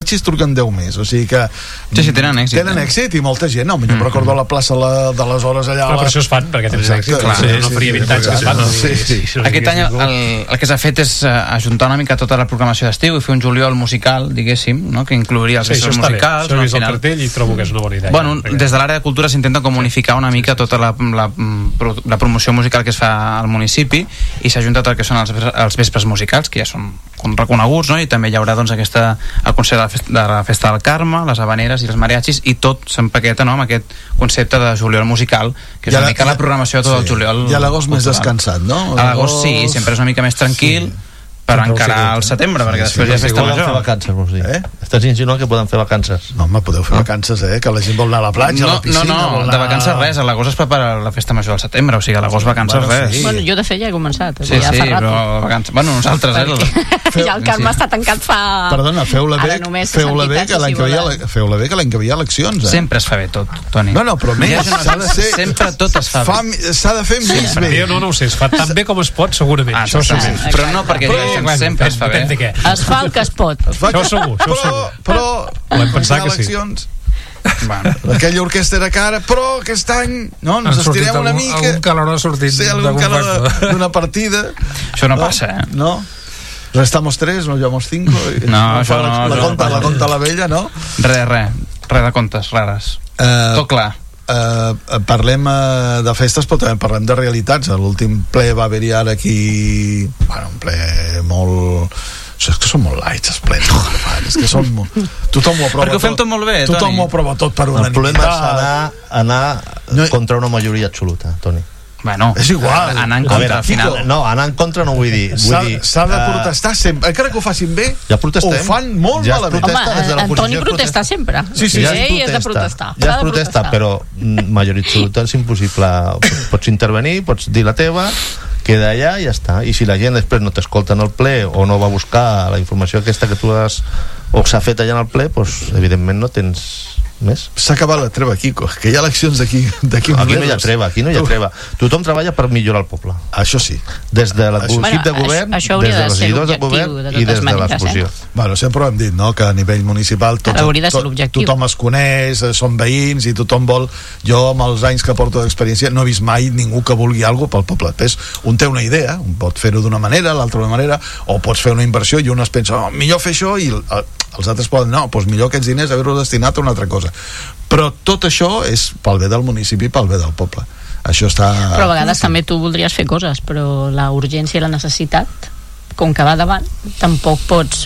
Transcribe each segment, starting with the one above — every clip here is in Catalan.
mariachis truquen 10 més, o sigui que sí, tenen èxit i molta gent, no? Jo em recordo a la plaça de les hores allà. Però per això es fan, perquè tens èxit. No faria 20 anys que es fan. Aquest any el que s'ha fet és ajuntar una mica tota la programació d'estiu i fer un juliol musical, diguéssim, no? Que inclouria els festivals musicals. Això he vist el cartell i trobo que és una bona idea. Bueno, des de l'àrea de cultura s'intenta com unificar una mica tota la promoció musical que es fa al municipi i s'ajunta tot el que són els vespres musicals, que ja són reconeguts, no? I també hi haurà doncs el concert de la Festa del Carme, les habaneres i els mariachis, i tot s'empaqueta, no? Amb aquest concepte de juliol musical, que és una mica la programació de tot el juliol. I a l'agost més descansat, no? A l'agost sí, sempre és una mica més tranquil, per encarar al setembre, perquè després ja és festa major. Poden fer vacances, vols dir? Estàs insinuant que poden fer vacances? No, home, podeu fer vacances, que la gent vol anar a la platja, a la piscina... No, de vacances res, a l'agost es prepara la festa major al setembre, o sigui, a l'agost vacances res. Bueno, jo de fet ja he començat. Sí, però vacances... Bueno, nosaltres, ja el Carme està tancat fa... Perdona, feu-la bé, que l'any que ve hi ha eleccions, Sempre es fa bé tot, Toni. No, però més, s'ha de ser... Sempre tot es fa bé. S'ha de fer més bé. Jo no ho sé, es fa tan bé com es pot, segurament. Això segur. Però no, perquè sempre es fa bé. Es fa el que es pot. Això segur. Però volem pensar que sí. Aquella orquestra era cara, però aquest any ens estirem una mica. Algun calor ha sortit. Sí, algun calor d'una partida. Això no passa, No? Restamos 3, no llevamos 5. No, això no. La conta la vella, no? Res de comptes rares. Tot clar. Parlem de festes, però també parlem de realitats. A l'últim ple va haver-hi ara aquí un ple molt... És que són molt lights els plens, és que són molt... Tothom ho aprova tot. Perquè ho fem tot molt bé, Toni. Tothom ho aprova tot per unanimitat. El problema és anar contra una majoria absoluta, Toni. Bueno, és igual. Anar en contra, al final. No, anar en contra no vull dir. S'ha de protestar sempre. Encara que ho facin bé, ho fan molt malament. Home, Antoni protesta sempre. Sí. Ell és de protestar. Ja es protesta, però majoria absoluta és impossible. Pots intervenir, pots dir la teva, queda allà i ja està. I si la gent després no t'escolta en el ple o no va buscar la informació aquesta que tu has o s'ha fet allà en el ple, doncs evidentment no tens més. S'ha acabat la treva, Quico, que hi ha eleccions d'aquí aquí no hi ha treva. Tothom treballa per millorar el poble. Això sí. Des de l'equip de govern, des de les regidors de govern i des de l'exposició. Bueno, sempre ho hem dit, no? Que a nivell municipal tothom es coneix, són veïns i tothom vol... Jo, amb els anys que porto d'experiència, no he vist mai ningú que vulgui alguna cosa pel poble. Després, un té una idea, un pot fer-ho d'una manera, l'altra d'una manera, o pots fer una inversió i un es pensa, millor fer això, i els altres poden, doncs millor aquests diners haver-los destinat a una altra cosa. Però tot això és pel bé del municipi i pel bé del poble. Això està... Però a vegades també tu voldries fer coses, però la urgència i la necessitat, com que va davant, tampoc pots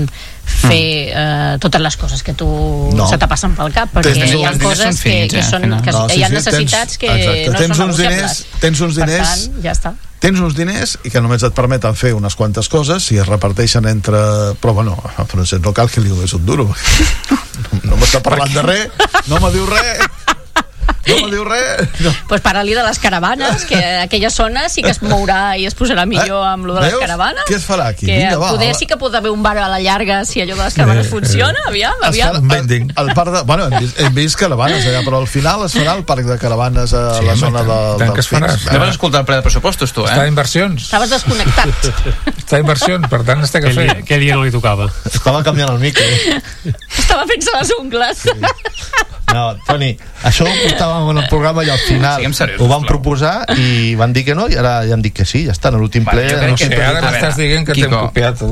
fer totes les coses que tu se te passen pel cap, perquè hi ha coses que hi ha necessitats que no són negociables. Tens uns diners, per tant, ja està. Tens uns diners i que només et permeten fer unes quantes coses i es reparteixen entre... Però bueno, a Francesc no cal que li donis un duro. No m'està parlant de res, no me diu res. No me diu res. Pues para-li de les caravanes, que aquella zona sí que es mourà i es posarà millor amb lo de les caravanes. Què es farà aquí? Que poder sí que pot haver un bar a la llarga si allò de les caravanes funciona, aviam. Bueno, hem vist caravanes allà, però al final es farà el parc de caravanes a la zona dels Pins. No vas escoltar el ple de pressupostos, tu, Està d'inversions. Estaves desconnectat. Està d'inversions, per tant, està que fer. Què dia no li tocava? Estava canviant el micro. Estava fent-se les ungles. No, Toni, això ho portàvem en el programa i al final ho van proposar i van dir que no i ara ja han dit que sí, ja està, en l'últim ple no sé, ara m'estàs dient que t'hem copiat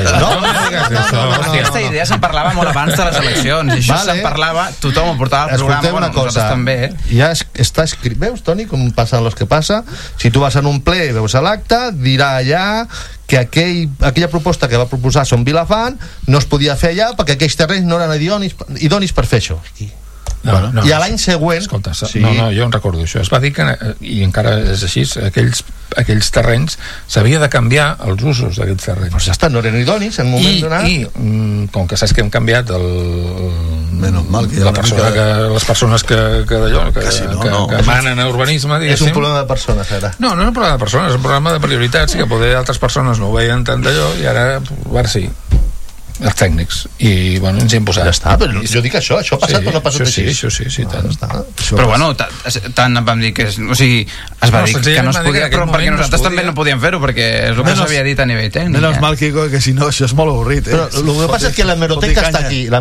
aquesta idea se'n parlava molt abans de les eleccions i això se'n parlava, tothom ho portava al programa, nosaltres també ja està escrit, veus Toni com passen els que passa, si tu vas en un ple veus l'acte, dirà allà que aquella proposta que va proposar Son Vilafant no es podia fer allà perquè aquells terrenys no eren idonis per fer això. I a l'any següent... Escolta, jo en recordo això. Es va dir que, i encara és així, aquells terrenys s'havia de canviar els usos d'aquests terrenys. Doncs ja està, no eren idonis en un moment donat. I com que saps que hem canviat les persones que manen a urbanisme, és un problema de persones, ara. No és un problema de persones, és un problema de prioritats i que poder altres persones no ho veien tant d'allò i ara sí els tècnics i bueno, ens hi hem posat ja està, però jo dic això ha passat o no ha passat així? Sí, tant. Però bueno, tant vam dir que o sigui, es va dir que no es podia però perquè nosaltres també no podíem fer-ho perquè és el que s'havia dit a nivell tècnic menys mal, Quico, que si no això és molt avorrit però el que passa és que l'hemeroteca està aquí